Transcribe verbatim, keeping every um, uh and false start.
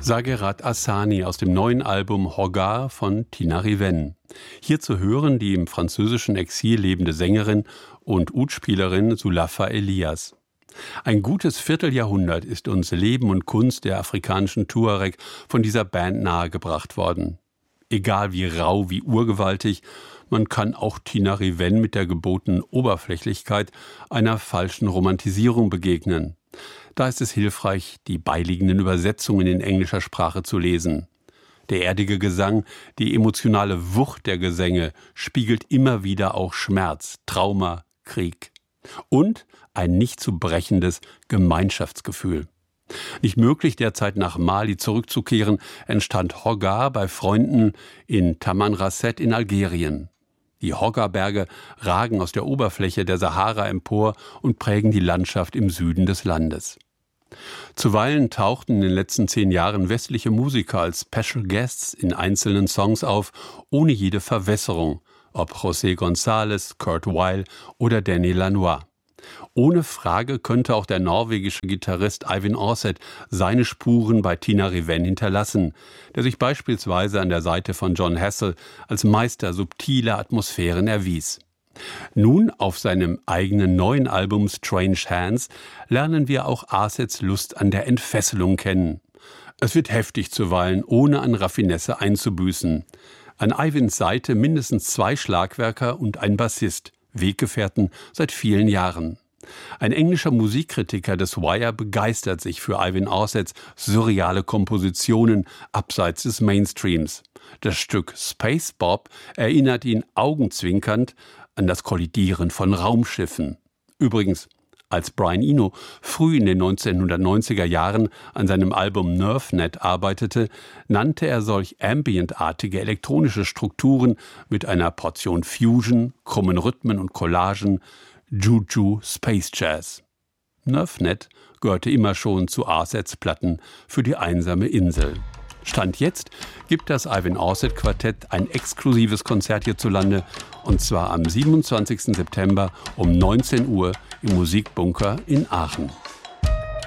Sagerat Assani aus dem neuen Album Hogar von Tina Riven. Hier zu hören die im französischen Exil lebende Sängerin und Oudspielerin Soulafa Elias. Ein gutes Vierteljahrhundert ist uns Leben und Kunst der afrikanischen Tuareg von dieser Band nahegebracht worden. Egal wie rau, wie urgewaltig, man kann auch Tina Riven mit der gebotenen Oberflächlichkeit einer falschen Romantisierung begegnen. Da ist es hilfreich, die beiliegenden Übersetzungen in englischer Sprache zu lesen. Der erdige Gesang, die emotionale Wucht der Gesänge spiegelt immer wieder auch Schmerz, Trauma, Krieg. Und ein nicht zu brechendes Gemeinschaftsgefühl. Nicht möglich, derzeit nach Mali zurückzukehren, entstand Hogar bei Freunden in Tamanrasset in Algerien. Die Hogar-Berge ragen aus der Oberfläche der Sahara empor und prägen die Landschaft im Süden des Landes. Zuweilen tauchten in den letzten zehn Jahren westliche Musiker als Special Guests in einzelnen Songs auf, ohne jede Verwässerung, ob José González, Kurt Weill oder Danny Lanois. Ohne Frage könnte auch der norwegische Gitarrist Eyvind Aarseth seine Spuren bei Tina Riven hinterlassen, der sich beispielsweise an der Seite von Jon Hassell als Meister subtiler Atmosphären erwies. Nun, auf seinem eigenen neuen Album Strange Hands, lernen wir auch Aarseths Lust an der Entfesselung kennen. Es wird heftig zuweilen, ohne an Raffinesse einzubüßen. An Eyvinds Seite mindestens zwei Schlagwerker und ein Bassist, Weggefährten seit vielen Jahren. Ein englischer Musikkritiker des Wire begeistert sich für Eyvind Aarseths surreale Kompositionen abseits des Mainstreams. Das Stück Space Bob erinnert ihn augenzwinkernd an das Kollidieren von Raumschiffen. Übrigens, als Brian Eno früh in den neunzehnhundertneunziger Jahren an seinem Album Nervenet arbeitete, nannte er solch ambientartige elektronische Strukturen mit einer Portion Fusion, krummen Rhythmen und Collagen Juju Space Jazz. Nervenet gehörte immer schon zu Aarseths Platten für die einsame Insel. Stand jetzt gibt das Eyvind Aarseth Quartett ein exklusives Konzert hierzulande, und zwar am siebenundzwanzigsten September um neunzehn Uhr im Musikbunker in Aachen.